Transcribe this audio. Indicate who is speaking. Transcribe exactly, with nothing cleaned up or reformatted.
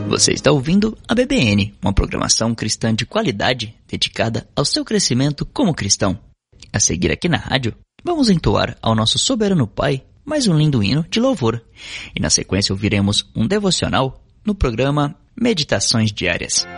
Speaker 1: Você está ouvindo a B B N, uma programação cristã de qualidade dedicada ao seu crescimento como cristão. A seguir aqui na rádio, vamos entoar ao nosso soberano Pai mais um lindo hino de louvor. E na sequência ouviremos um devocional no programa Meditações Diárias.